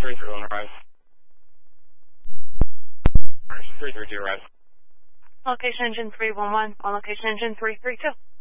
331 arrive. 332 arrive. Location engine 311, on location engine 332.